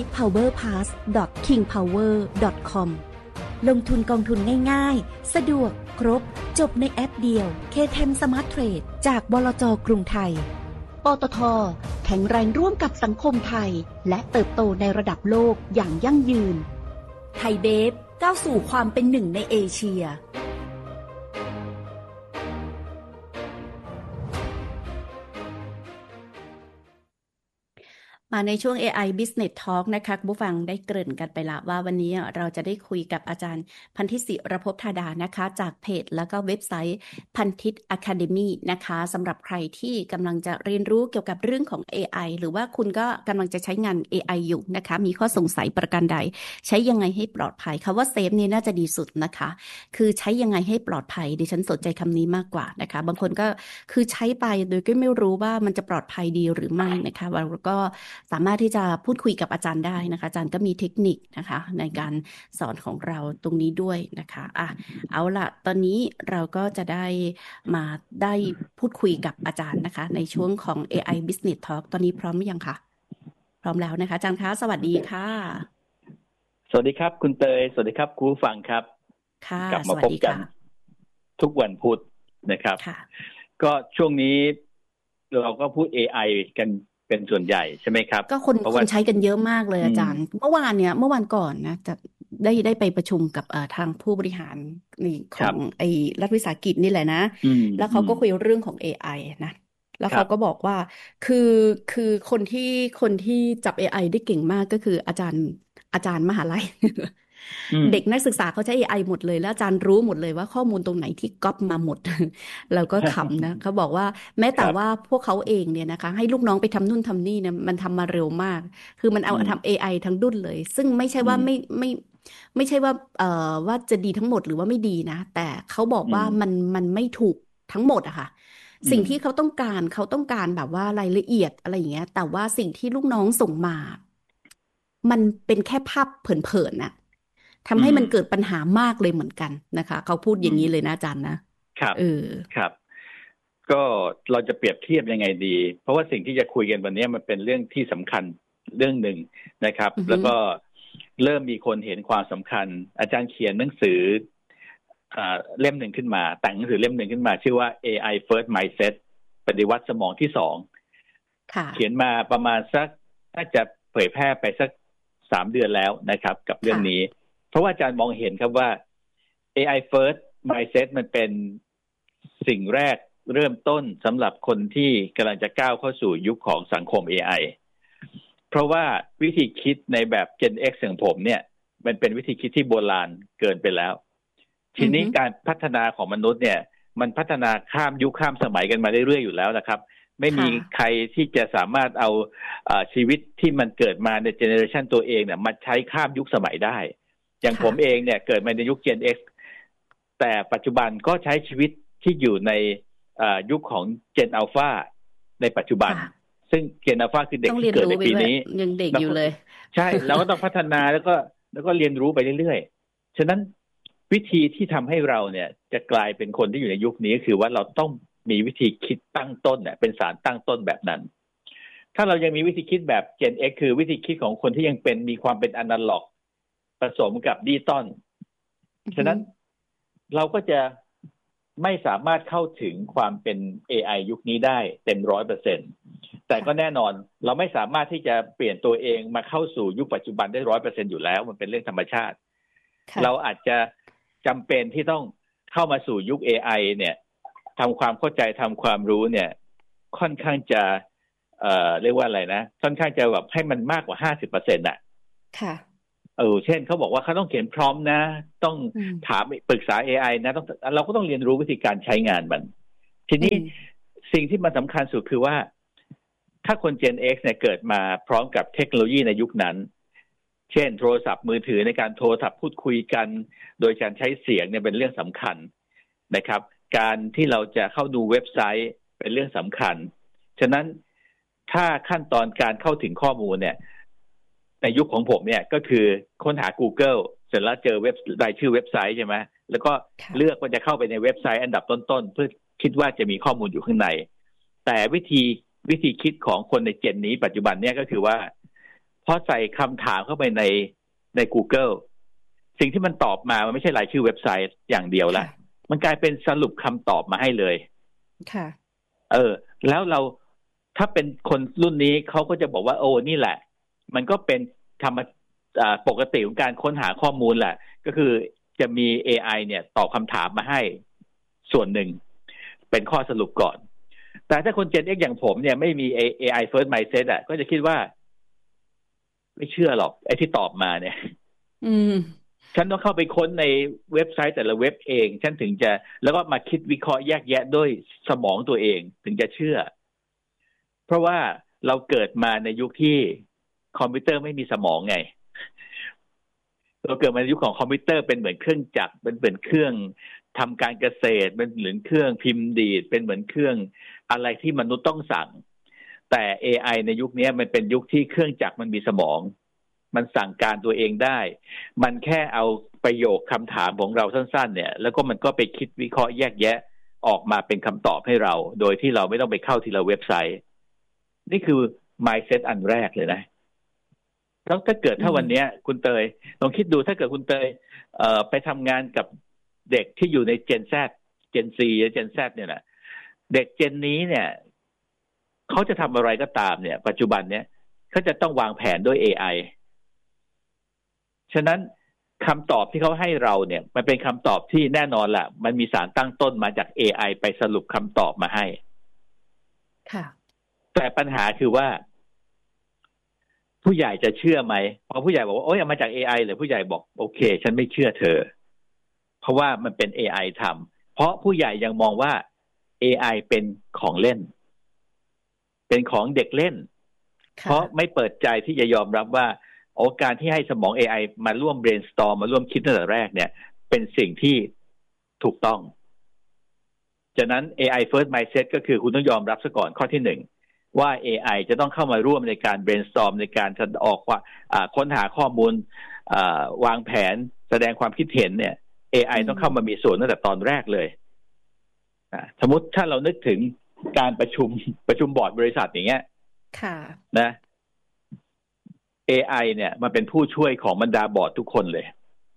powerpass.kingpower.com ลงทุนกองทุนง่ายๆสะดวกครบจบในแอปเดียว KTM Smart Trade จากบลจ.กรุงไทยปตท.แข็งแรงร่วมกับสังคมไทยและเติบโตในระดับโลกอย่างยั่งยืนไทยเบฟก้าวสู่ความเป็นหนึ่งในเอเชียมาในช่วง AI Business Talk นะคะคุณผู้ฟังได้เกริ่นกันไปละว่าวันนี้เราจะได้คุยกับอาจารย์พันธิศิรภพธาดานะคะจากเพจแล้วก็เว็บไซต์พันธิต Academy นะคะสำหรับใครที่กำลังจะเรียนรู้เกี่ยวกับเรื่องของ AI หรือว่าคุณก็กำลังจะใช้งาน AI อยู่นะคะมีข้อสงสัยประการใดใช้ยังไงให้ปลอดภัยคำว่าเซฟนี่น่าจะดีสุดนะคะคือใช้ยังไงให้ปลอดภัยดิฉันสนใจคำนี้มากกว่านะคะบางคนก็คือใช้ไปโดยก็ไม่รู้ว่ามันจะปลอดภัยดีหรือไม่นะคะเราก็สามารถที่จะพูดคุยกับอาจารย์ได้นะคะอาจารย์ก็มีเทคนิคนะคะในการสอนของเราตรงนี้ด้วยนะคะเอาล่ะตอนนี้เราก็จะได้พูดคุยกับอาจารย์นะคะในช่วงของ AI Business Talk ตอนนี้พร้อมหรือยังคะพร้อมแล้วนะคะอาจารย์คะสวัสดีค่ะสวัสดีครับคุณเตยสวัสดีครับคุณผู้ฟังครับค่ะกลับมาพบกันทุกวันพุธนะครับก็ช่วงนี้เราก็พูด AI กันเป็นส่วนใหญ่ใช่ไหมครับก็คนใช้กันเยอะมากเลยอาจารย์เมื่อวานก่อนนะจะได้ไปประชุมกับทางผู้บริหารนี่ของไอ้รัฐวิสาหกิจนี่แหละนะแล้วเขาก็คุยเรื่องของ AI นะแล้วเขาก็บอกว่าคือคนที่จับ AI ได้เก่งมากก็คืออาจารย์มหาลัยเด็กนักศึกษาเขาใช้ AI หมดเลยแล้วอาจารย์รู้หมดเลยว่าข้อมูลตรงไหนที่ก๊อปมาหมดเราก็ขำนะเขาบอกว่าแม้แต่ว่าพวกเขาเองเนี่ยนะคะให้ลูกน้องไปทำนู่นทำนี่เนี่ยมันทำมาเร็วมากคือมันเอาทำ AI ทั้งดุ้นเลยซึ่งไม่ใช่ว่าไม่ใช่ว่าว่าจะดีทั้งหมดหรือว่าไม่ดีนะแต่เขาบอกว่ามันไม่ถูกทั้งหมดอะค่ะสิ่งที่เขาต้องการแบบว่ารายละเอียดอะไรอย่างเงี้ยแต่ว่าสิ่งที่ลูกน้องส่งมามันเป็นแค่ภาพเผินๆน่ะทำให้มันเกิดปัญหามากเลยเหมือนกันนะคะเขาพูดอย่างนี้เลยนะอาจารย์นะครับครับก็เราจะเปรียบเทียบยังไงดีเพราะว่าสิ่งที่จะคุยกันวันนี้มันเป็นเรื่องที่สำคัญเรื่องหนึ่งนะครับแล้วก็เริ่มมีคนเห็นความสำคัญอาจารย์เขียนหนังสือเล่มหนึ่งขึ้นมาแต่งหนังสือเล่มหนึ่งขึ้นมาชื่อว่า AI First Mindset ปฏิวัติสมองที่2เขียนมาประมาณสักน่าจะเผยแพร่ไปสัก3 เดือนแล้วนะครับกับเรื่องนี้เพราะว่าอาจารย์มองเห็นครับว่า AI First Mindset มันเป็นสิ่งแรกเริ่มต้นสำหรับคนที่กำลังจะก้าวเข้าสู่ยุคของสังคม AI เพราะว่าวิธีคิดในแบบ Gen X อย่างผมเนี่ยมันเป็นวิธีคิดที่โบราณเกินไปแล้วทีนี้การพัฒนาของมนุษย์เนี่ยมันพัฒนาข้ามยุคข้ามสมัยกันมาเรื่อยๆอยู่แล้วนะครับไม่มีใครที่จะสามารถเอาชีวิตที่มันเกิดมาในเจเนอเรชันตัวเองเนี่ยมาใช้ข้ามยุคสมัยได้อย่างผมเองเนี่ยเกิดมาในยุค Gen X แต่ปัจจุบันก็ใช้ชีวิตที่อยู่ในยุคของ Gen Alpha ในปัจจุบันซึ่ง Gen Alpha คือเด็กที่เกิดในปีนี้ยังเด็กอยู่เลยใช่เราก็ต้องพัฒนาแล้วก็เรียนรู้ไปเรื่อยๆฉะนั้นวิธีที่ทำให้เราเนี่ยจะกลายเป็นคนที่อยู่ในยุคนี้คือว่าเราต้องมีวิธีคิดตั้งต้นเนี่ยเป็นสารตั้งต้นแบบนั้นถ้าเรายังมีวิธีคิดแบบ Gen X คือวิธีคิดของคนที่ยังมีความเป็นอนาล็อกผสมกับดิจิตอลฉะนั้นเราก็จะไม่สามารถเข้าถึงความเป็น AI ยุคนี้ได้เต็ม 100% แต่ก็แน่นอนเราไม่สามารถที่จะเปลี่ยนตัวเองมาเข้าสู่ยุคปัจจุบันได้ 100% อยู่แล้วมันเป็นเรื่องธรรมชาติเราอาจจะจำเป็นที่ต้องเข้ามาสู่ยุค AI เนี่ยทำความเข้าใจทำความรู้เนี่ยค่อนข้างจะเรียกว่าอะไรนะค่อนข้างจะแบบให้มันมากกว่า 50% น่ะค่ะเช่นเขาบอกว่าเขาต้องเขียนพร้อมนะต้องถามปรึกษา AI นะเราก็ต้องเรียนรู้วิธีการใช้งานมันทีนี้สิ่งที่มันสำคัญสุดคือว่าถ้าคน Gen X เนี่ยเกิดมาพร้อมกับเทคโนโลยีในยุคนั้นเช่นโทรศัพท์มือถือในการโทรศัพท์พูดคุยกันโดยการใช้เสียงเนี่ยเป็นเรื่องสำคัญนะครับการที่เราจะเข้าดูเว็บไซต์เป็นเรื่องสำคัญฉะนั้นถ้าขั้นตอนการเข้าถึงข้อมูลเนี่ยในยุคของผมเนี่ยก็คือค้นหา Google เสร็จแล้วเจอรายชื่อเว็บไซต์ใช่ไหมแล้วก็เลือกว่าจะเข้าไปในเว็บไซต์อันดับต้นๆเพื่อคิดว่าจะมีข้อมูลอยู่ข้างในแต่วิธีคิดของคนในเจนนี้ปัจจุบันเนี่ยก็คือว่าพอใส่คำถามเข้าไปใน Google สิ่งที่มันตอบมามันไม่ใช่รายชื่อเว็บไซต์อย่างเดียวละมันกลายเป็นสรุปคำตอบมาให้เลยค่ะแล้วเราถ้าเป็นคนรุ่นนี้เขาก็จะบอกว่าโอ้นี่แหละมันก็เป็นปกติของการค้นหาข้อมูลแหละก็คือจะมี AI เนี่ยตอบคำถามมาให้ส่วนหนึ่งเป็นข้อสรุปก่อนแต่ถ้าคน Gen X อย่างผมเนี่ยไม่มี AI first mindset ก็จะคิดว่าไม่เชื่อหรอกไอ้ที่ตอบมาเนี่ยฉันต้องเข้าไปค้นในเว็บไซต์แต่ละเว็บเองฉันถึงจะแล้วก็มาคิดวิเคราะห์แยกแยะด้วยสมองตัวเองถึงจะเชื่อเพราะว่าเราเกิดมาในยุคที่คอมพิวเตอร์ไม่มีสมองไงเราเกิดมาในยุคของคอมพิวเตอร์เป็นเหมือนเครื่องจักรเป็นเหมือนเครื่องทำการเกษตรเป็นเหมือนเครื่องพิมพ์ดีดเป็นเหมือนเครื่องอะไรที่มนุษย์ต้องสั่งแต่ AI ในยุคนี้มันเป็นยุคที่เครื่องจักรมันมีสมองมันสั่งการตัวเองได้มันแค่เอาประโยคคำถามของเราสั้นๆเนี่ยแล้วก็มันก็ไปคิดวิเคราะห์แยกแยะออกมาเป็นคำตอบให้เราโดยที่เราไม่ต้องไปเข้าทีละเว็บไซต์นี่คือ mindset อันแรกเลยนะแล้วถ้าเกิดถ้าวันนี้คุณเตยลองคิดดูถ้าเกิดคุณเตยไปทำงานกับเด็กที่อยู่ใน Gen Z Gen C และ Gen Z เนี่ยนะเด็กเจนนี้เนี่ยเขาจะทำอะไรก็ตามเนี่ยปัจจุบันเนี่ยเขาจะต้องวางแผนด้วย AI ฉะนั้นคำตอบที่เขาให้เราเนี่ยมันเป็นคำตอบที่แน่นอนแหละมันมีสารตั้งต้นมาจาก AI ไปสรุปคำตอบมาให้ค่ะแต่ปัญหาคือว่าผู้ใหญ่จะเชื่อไหมพอผู้ใหญ่บอกว่าโอ๊ยเอามาจาก AI หรือผู้ใหญ่บอกโอเคฉันไม่เชื่อเธอเพราะว่ามันเป็น AI ทำเพราะผู้ใหญ่ยังมองว่า AI เป็นของเล่นเป็นของเด็กเล่นเพราะไม่เปิดใจที่จะยอมรับว่าการที่ให้สมอง AI มาร่วม brainstorm มาร่วมคิดตั้งแต่แรกเนี่ยเป็นสิ่งที่ถูกต้องฉะนั้น AI first mindset ก็คือคุณต้องยอมรับซะก่อนข้อที่หนึ่งว่า AI จะต้องเข้ามาร่วมในการ brainstorm ในการออกว่าค้นหาข้อมูลวางแผนแสดงความคิดเห็นเนี่ย AI ต้องเข้ามามีส่วนตั้งแต่ตอนแรกเลยสมมติถ้าเรานึกถึงการประชุมบอร์ดบริษัทอย่างเงี้ยค่ะนะ AI เนี่ยมันเป็นผู้ช่วยของบรรดาบอร์ดทุกคนเลย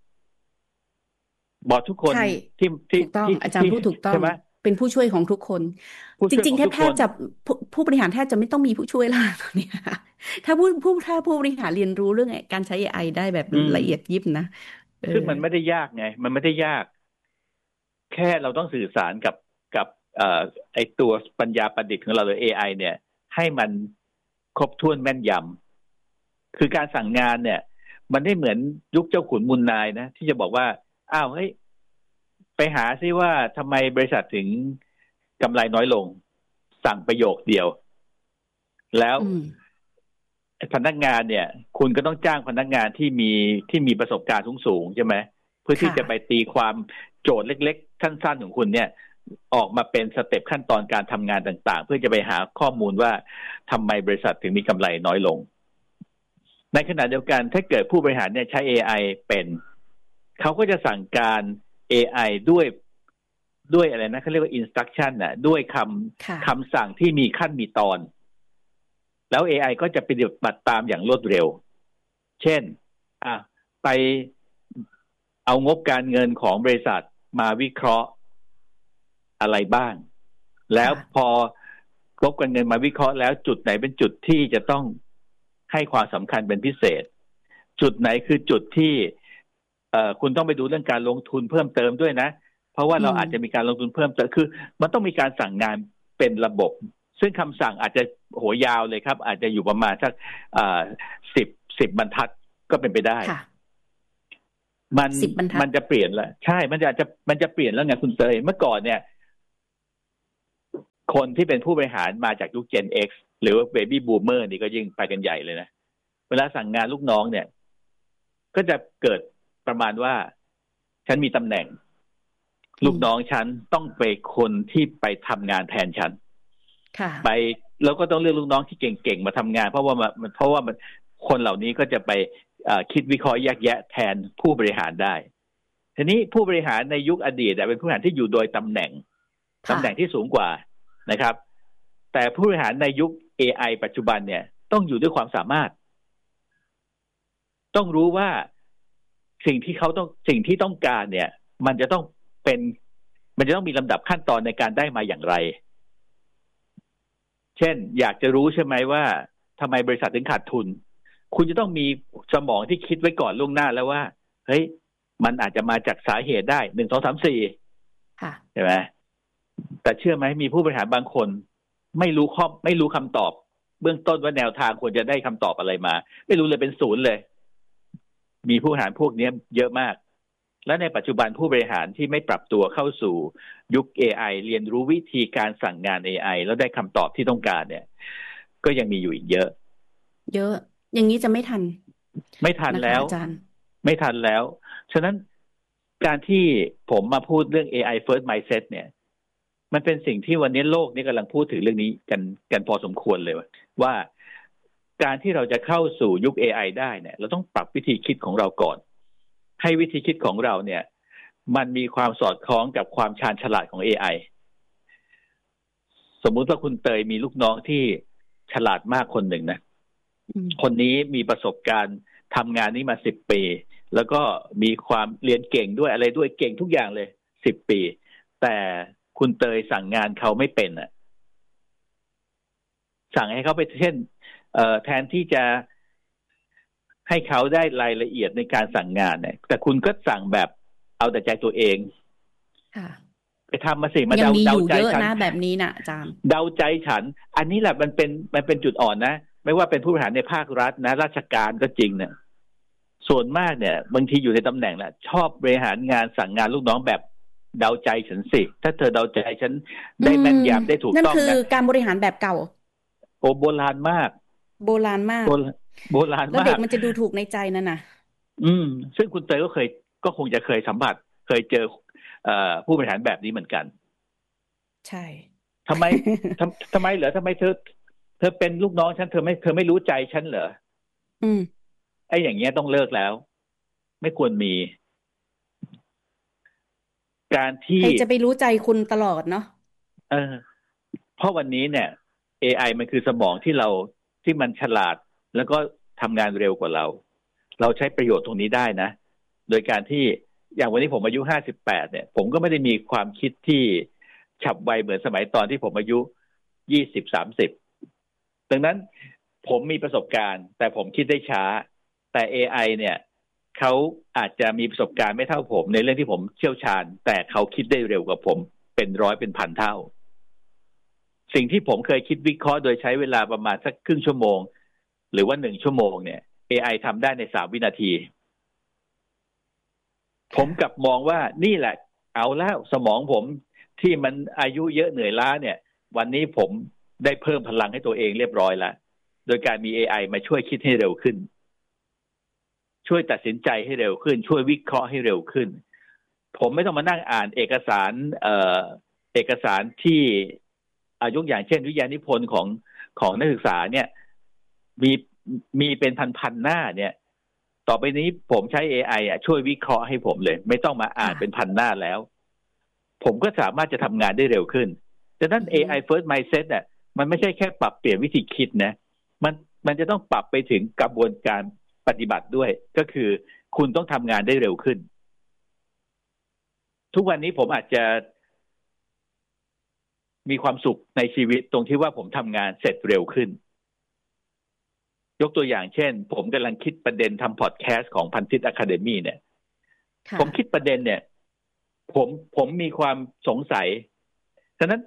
บอร์ดทุกคนที่ถูกต้องอาจารย์พูดถูกต้องเป็นผู้ช่วยของทุกคนจริงๆแทบจะผู้บริหารแทบจะไม่ต้องมีผู้ช่วยแล้วตอนนี้ถ้าผู้บริหารเรียนรู้เรื่องการใช้ AI ได้แบบละเอียดยิบนะซึ่งมันไม่ได้ยากไงมันไม่ได้ยากแค่เราต้องสื่อสารกับไอตัวปัญญาประดิษฐ์ของเราหรือ AI เนี่ยให้มันครบถ้วนแม่นยำคือการสั่งงานเนี่ยมันไม่เหมือนยุคเจ้าขุนมูลนายนะที่จะบอกว่าอ้าวเฮ้ยไปหาซิว่าทำไมบริษัทถึงกำไรน้อยลงสั่งประโยคเดียวแล้วพนักงานเนี่ยคุณก็ต้องจ้างพนักงานที่มีประสบการณ์สูงใช่ไหมเพื่อที่จะไปตีความโจทย์เล็กๆสั้นๆของคุณเนี่ยออกมาเป็นสเต็ปขั้นตอนการทำงานต่างๆเพื่อจะไปหาข้อมูลว่าทำไมบริษัทถึงมีกำไรน้อยลงในขณะเดียวกันถ้าเกิดผู้บริหารเนี่ยใช้ AI เป็นเขาก็จะสั่งการ AI ด้วยอะไรนะเขาเรียกว่า instruction น่ะด้วยคำสั่งที่มีขั้นมีตอนแล้ว AI ก็จะปฏิบัติตามอย่างรวดเร็วเช่นไปเอางบการเงินของบริษัทมาวิเคราะห์อะไรบ้างแล้วพองบการเงินมาวิเคราะห์แล้วจุดไหนเป็นจุดที่จะต้องให้ความสำคัญเป็นพิเศษจุดไหนคือจุดที่คุณต้องไปดูเรื่องการลงทุนเพิ่มเติมด้วยนะเพราะว่าเราอาจจะมีการลงทุนเพิ่มเติมคือมันต้องมีการสั่งงานเป็นระบบซึ่งคำสั่งอาจจะโหยาวเลยครับอาจจะอยู่ประมาณสัก10 บรรทัดก็เป็นไปได้มันจะเปลี่ยนแล้วใช่มันจะเปลี่ยนแล้วไงคุณเตยเมื่อก่อนเนี่ยคนที่เป็นผู้บริหารมาจากยุค Gen X หรือว่า Baby Boomer นี่ก็ยิ่งไปกันใหญ่เลยนะเวลาสั่งงานลูกน้องเนี่ยก็จะเกิดประมาณว่าฉันมีตำแหน่งลูกน้องฉันต้องเป็นคนที่ไปทำงานแทนฉันไปแล้วก็ต้องเลือกลูกน้องที่เก่งๆมาทำงานเพราะว่าคนเหล่านี้ก็จะไปคิดวิเคราะห์แยกแยะแทนผู้บริหารได้ทีนี้ผู้บริหารในยุคอดีตเป็นผู้บริหารที่อยู่โดยตำแหน่งที่สูงกว่านะครับแต่ผู้บริหารในยุค AI ปัจจุบันเนี่ยต้องอยู่ด้วยความสามารถต้องรู้ว่าสิ่งที่ต้องการเนี่ยมันจะต้องมีลำดับขั้นตอนในการได้มาอย่างไรเช่นอยากจะรู้ใช่ไหมว่าทำไมบริษัทถึงขาดทุนคุณจะต้องมีสมองที่คิดไว้ก่อนล่วงหน้าแล้วว่าเฮ้ยมันอาจจะมาจากสาเหตุได้1 2 3 4ใช่ไหมแต่เชื่อไหมมีผู้บริหารบางคนไม่รู้คำตอบเบื้องต้นว่าแนวทางควรจะได้คำตอบอะไรมาไม่รู้เลยเป็นศูนย์เลยมีผู้บริหารพวกนี้เยอะมากและในปัจจุบันผู้บริหารที่ไม่ปรับตัวเข้าสู่ยุค AI เรียนรู้วิธีการสั่งงาน AI แล้วได้คำตอบที่ต้องการเนี่ยก็ยังมีอยู่อีกเยอะอย่างนี้จะไม่ทันแล้วอาจารย์ไม่ทันแล้วฉะนั้นการที่ผมมาพูดเรื่อง AI first mindset เนี่ยมันเป็นสิ่งที่วันนี้โลกนี้กำลังพูดถึงเรื่องนี้กันพอสมควรเลยว่าการที่เราจะเข้าสู่ยุค AI ได้เนี่ยเราต้องปรับวิธีคิดของเราก่อนให้วิธีคิดของเราเนี่ยมันมีความสอดคล้องกับความชาญฉลาดของ AI สมมุติว่าคุณเตยมีลูกน้องที่ฉลาดมากคนหนึ่งนะคนนี้มีประสบการณ์ทำงานนี้มา10 ปีแล้วก็มีความเรียนเก่งด้วยอะไรด้วยเก่งทุกอย่างเลย10 ปีแต่คุณเตยสั่งงานเขาไม่เป็นอ่ะสั่งให้เขาไปเช่นแทนที่จะให้เขาได้รายละเอียดในการสั่งงานเนี่ยแต่คุณก็สั่งแบบเอาแต่ใจตัวเองไปทำมาสิมาเดาใจฉันนะแบบนี้นะอาจารย์เดาใจฉันอันนี้แหละมันเป็นจุดอ่อนนะไม่ว่าเป็นผู้บริหารในภาครัฐนะราชการก็จริงเนี่ยส่วนมากเนี่ยบางทีอยู่ในตำแหน่งแหละชอบบริหารงานสั่งงานลูกน้องแบบเดาใจฉันสิถ้าเธอเดาใจฉันได้แม่นยำได้ถูกต้องนะนั่นคือการบริหารแบบเก่าโอ้โบราณมากโบราณมากแล้วเด็กมันจะดูถูกในใจนั่นน่ะซึ่งคุณเตยก็คงจะเคยสัมผัสเคยเจอผู้บริหารแบบนี้เหมือนกันใช่ทำไมเหรอทำไมเธอเป็นลูกน้องฉันเธอไม่รู้ใจฉันเหรอไอ้อย่างเงี้ยต้องเลิกแล้วไม่ควรมีการที่ใครจะไปรู้ใจคุณตลอดเนาะเพราะวันนี้เนี่ย AI มันคือสมองที่มันฉลาดแล้วก็ทำงานเร็วกว่าเราใช้ประโยชน์ตรงนี้ได้นะโดยการที่อย่างวันนี้ผมอายุ58เนี่ยผมก็ไม่ได้มีความคิดที่ฉับไวเหมือนสมัยตอนที่ผมอายุ20-30ดังนั้นผมมีประสบการณ์แต่ผมคิดได้ช้าแต่ AI เนี่ยเขาอาจจะมีประสบการณ์ไม่เท่าผมในเรื่องที่ผมเชี่ยวชาญแต่เขาคิดได้เร็วกว่าผมเป็น100เป็นพันเท่าสิ่งที่ผมเคยคิดวิเคราะห์โดยใช้เวลาประมาณสักครึ่งชั่วโมงหรือว่า1 ชั่วโมงเนี่ย AI ทำได้ใน3 วินาทีผมกลับมองว่านี่แหละเอาแล้วสมองผมที่มันอายุเยอะเหนื่อยล้าเนี่ยวันนี้ผมได้เพิ่มพลังให้ตัวเองเรียบร้อยแล้วโดยการมี AI มาช่วยคิดให้เร็วขึ้นช่วยตัดสินใจให้เร็วขึ้นช่วยวิเคราะห์ให้เร็วขึ้นผมไม่ต้องมานั่งอ่านเอกสารที่ยกอย่างเช่นวิทยานิพนธ์ของนักศึกษาเนี่ยมีเป็นพันหน้าเนี่ยต่อไปนี้ผมใช้ AI ช่วยวิเคราะห์ให้ผมเลยไม่ต้องมาอ่านเป็นพันหน้าแล้วผมก็สามารถจะทำงานได้เร็วขึ้นดังนั้น AI first mindset เนี่ยมันไม่ใช่แค่ปรับเปลี่ยนวิธีคิดนะมันจะต้องปรับไปถึงกระบวนการปฏิบัติด้วยก็คือคุณต้องทำงานได้เร็วขึ้นทุกวันนี้ผมอาจจะมีความสุขในชีวิตตรงที่ว่าผมทำงานเสร็จเร็วขึ้นยกตัวอย่างเช่นผมกำลังคิดประเด็นทำพอดแคสต์ของพันทิปอะคาเดมี่เนี่ยผมคิดประเด็นเนี่ยผมมีความสงสัยฉะนั้น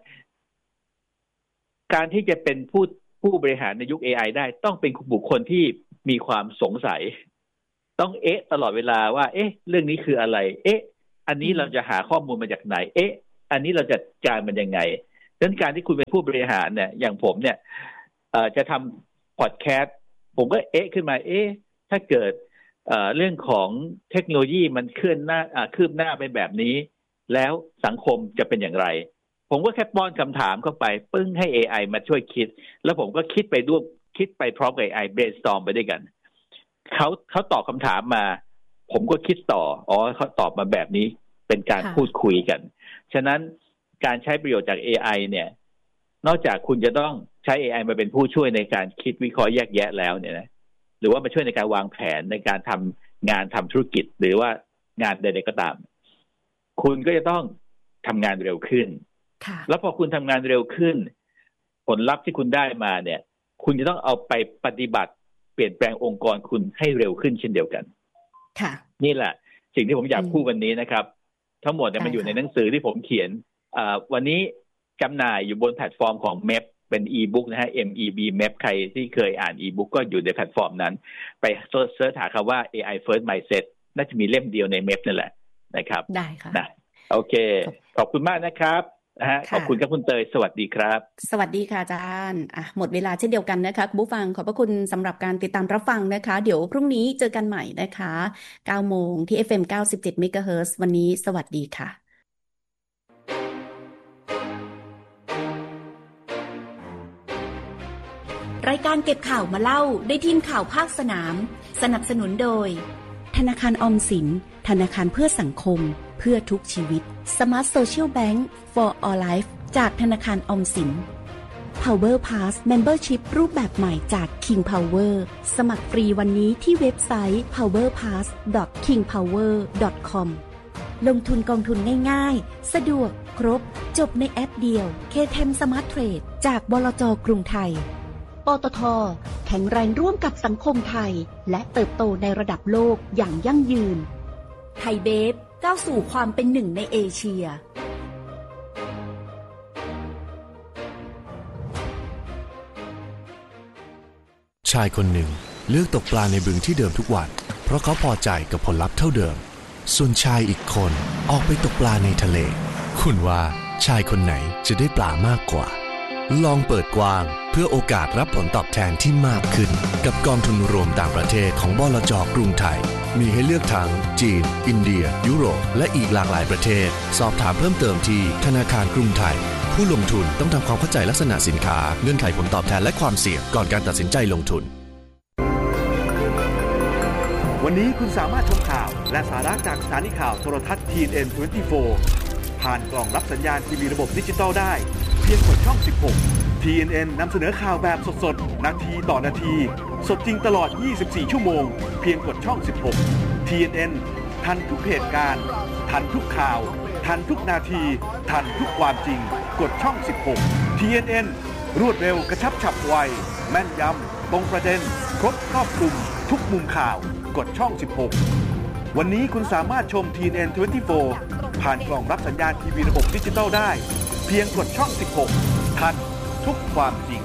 การที่จะเป็นผู้บริหารในยุค AI ได้ต้องเป็นบุคคลที่มีความสงสัยต้องตลอดเวลาว่าเรื่องนี้คืออะไรอันนี้เราจะหาข้อมูลมาจากไหนอันนี้เราจะจัดการมันยังไงดังนั้นการที่คุณเป็นผู้บริหารเนี่ยอย่างผมเนี่ยจะทำพอดแคสต์ผมก็ขึ้นมาถ้าเกิดเรื่องของเทคโนโลยีมันคืบหน้าไปแบบนี้แล้วสังคมจะเป็นอย่างไรผมก็แค่ป้อนคำถามเข้าไปปึ้งให้ AI มาช่วยคิดแล้วผมก็คิดไปพร้อมกับ AI brainstorm ไปด้วยกันเขาตอบคำถามมาผมก็คิดต่อเขาตอบมาแบบนี้เป็นการพูดคุยกันฉะนั้นการใช้ประโยชน์จาก AI เนี่ยนอกจากคุณจะต้องใช้ AI มาเป็นผู้ช่วยในการคิดวิเคราะห์แยกแยะแล้วเนี่ยนะหรือว่ามาช่วยในการวางแผนในการทำงานทำธุรกิจหรือว่างานใดๆก็ตามคุณก็จะต้องทำงานเร็วขึ้นแล้วพอคุณทำงานเร็วขึ้นผลลัพธ์ที่คุณได้มาเนี่ยคุณจะต้องเอาไปปฏิบัติเปลี่ยนแปลงองค์กรคุณให้เร็วขึ้นเช่นเดียวกันนี่แหละสิ่งที่ผมอยากพูดวันนี้นะครับทั้งหมดเนี่ยมันอยู่ในหนังสือที่ผมเขียนวันนี้จำหน่ายอยู่บนแพลตฟอร์มของ MEP เป็น e-book นะฮะ MEB MEP ใครที่เคยอ่าน e-book ก็อยู่ในแพลตฟอร์มนั้นไปเสิร์ชหาคำว่า AI First Mindset น่าจะมีเล่มเดียวใน MEP นั่นแหละนะครับได้ค่ะโอเคขอบคุณมากนะครับขอบคุณครับคุณเตยสวัสดีครับสวัสดีค่ะอาจารย์หมดเวลาเช่นเดียวกันนะคะคุณผู้ฟังขอบพระคุณสำหรับการติดตามรับฟังนะคะเดี๋ยวพรุ่งนี้เจอกันใหม่นะคะ 9 โมงที่ FM 97 MHz วันนี้สวัสดีค่ะรายการเก็บข่าวมาเล่าได้ทีมข่าวภาคสนามสนับสนุนโดยธนาคารออมสินธนาคารเพื่อสังคมเพื่อทุกชีวิต Smart Social Bank for All Life จากธนาคารออมสิน Power Pass Membership รูปแบบใหม่จาก King Power สมัครฟรีวันนี้ที่เว็บไซต์ powerpass.kingpower.com ลงทุนกองทุนง่ายๆสะดวกครบจบในแอปเดียว KTM Smart Trade จากบลจ.กรุงไทยปตท.แข็งแรงร่วมกับสังคมไทยและเติบโตในระดับโลกอย่างยั่งยืนไทยเบฟก้าวสู่ความเป็นหนึ่งในเอเชียชายคนหนึ่งเลือกตกปลาในบึงที่เดิมทุกวันเพราะเขาพอใจกับผลลัพธ์เท่าเดิมส่วนชายอีกคนออกไปตกปลาในทะเลคุณว่าชายคนไหนจะได้ปลามากกว่าลองเปิดกว้างเพื่อโอกาสรับผลตอบแทนที่มากขึ้นกับกองทุนรวมต่างประเทศของบลจ.กรุงไทยมีให้เลือกทั้งจีนอินเดียยุโรปและอีกหลากหลายประเทศสอบถามเพิ่มเติมที่ธนาคารกรุงไทยผู้ลงทุนต้องทำความเข้าใจลักษณะสินค้าเงื่อนไขผลตอบแทนและความเสี่ยงก่อนการตัดสินใจลงทุนวันนี้คุณสามารถชมข่าวและสาระจากสถานีข่าวโทรทัศน์ TNN 24ผ่านกล่องรับสัญญาณทีวีระบบดิจิตอลได้เพียงกดช่อง 16 TNN นำเสนอข่าวแบบสดๆนาทีต่อนาทีสดจริงตลอด 24 ชั่วโมงเพียงกดช่อง 16 TNN ทันทุกเหตุการณ์ทันทุกข่าวทันทุกนาทีทันทุกความจริงกดช่อง 16 TNN รวดเร็วกระชับฉับไวแม่นยำตรงประเด็นครบครอบคลุมทุกมุมข่าวกดช่อง 16 วันนี้คุณสามารถชม TNN 24ผ่านกล่องรับสัญญาณทีวีระบบดิจิตอลได้เพียงกดช่อง 16 ทันทุกความจริง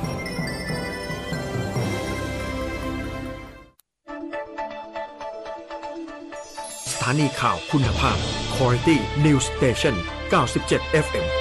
สถานีข่าวคุณภาพ Quality News Station 97 FM